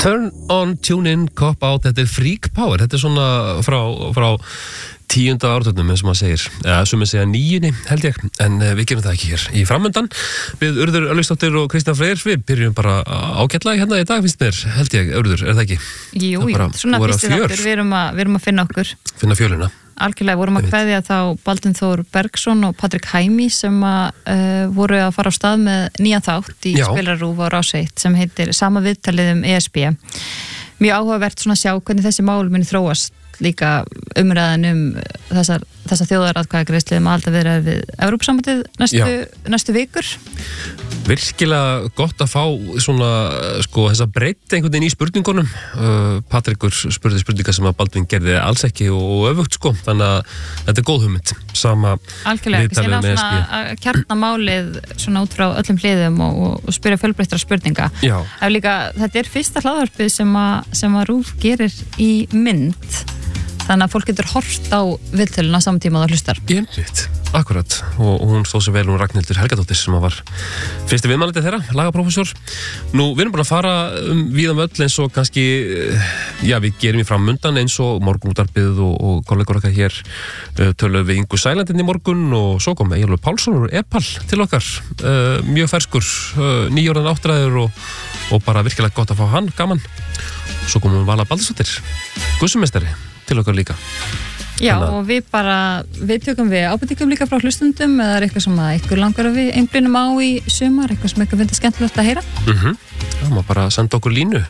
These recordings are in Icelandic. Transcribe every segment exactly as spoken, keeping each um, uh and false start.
Turn on, tune in, cop out, þetta er freak power, þetta er svona frá, frá tíunda ártöfnum eins og maður segir, eða sem að segja nýjunni held ég, en við gerum það ekki hér í framöndan. Við Urður Örlygsdóttir og Kristján Freyr, við byrjum bara ágætlega hérna í dag, finnst mér, held ég, Urður, er það ekki? Jú, jú, svona fyrstu þáttur, við erum að, við erum að finna okkur. Finna fjöluna. Algjörlega, vorum að kveðja þá Baldvin Þór Bergsson og Patrik Hæmi sem að uh, voru að fara á stað með nýja þátt í Spilarrúv og Rás eitt sem heitir Sama viðtalið um E S B. Mjög áhugavert svona að sjá hvernig þessi mál muni þróast, líka umræðan um þessar, þessar þjóðaratkvæðagreiðslu um að viðra við Evrópusambandið næstu, næstu vikur. Virkilega gott að fá svona, sko, þessa breytt einhvern veginn í spurningunum. Uh, Patrikur spurði spurningar sem að Baldvin gerði alls ekki og öfugt, sko, þannig að þetta er góð hugmynd. Sama viðtalið með E S B. Að kjarna málið svona út frá öllum hliðum og, og, og spyrja fjölbreyttra spurninga. Já. Ef líka, þetta er fyrsta hlaðvarpið sem að, sem að RÚV gerir í mynd. Þannig að fólk getur horft á viðtöluna samtíma og það hlustar. Ég veit, akkurat. Og, og hún stóð sér vel, hún Ragnhildur Helgadóttir sem var fyrsti viðmælandi þeirra, lagaprófessor. Nú, við erum bara að fara um víðan völl eins og kannski, já, við gerum í framundan eins og morgunútvarpið og, og kollegur okkar hér uh, töluðu við Ingu Sælandinn í morgun og svo kom Eyjólfur Pálsson úr Epal til okkar. Uh, mjög ferskur, uh, nýjórðan áttræður og, og bara virkilega gott að fá hann, gaman. Svo komum Vala Baldursdóttir, guðsummeistari til okkar líka. Já, Þannig. Og við bara, við tökum við ábendingum líka frá hlustundum eða er eitthvað sem að ykkur langar að við einblínum á í sumar, eitthvað sem ykkur finnst skemmtilegt að heyra. Mhm. Það má bara senda okkur línu.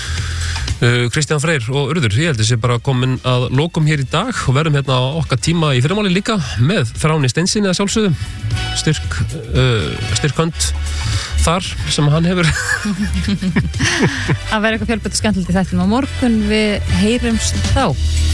Uh, Kristján Freyr og Urður, ég held þessi bara komin að lokum hér í dag og verðum hérna á okkar tíma í fyrramáli líka með Þráni Steinsinni að sjálfsögðu. Styrk, uh, styrkhönd þar sem hann hefur. Að vera eitthvað fjölbreytt og skemmtilegt í þættinum á morgun, við heyrumst þá.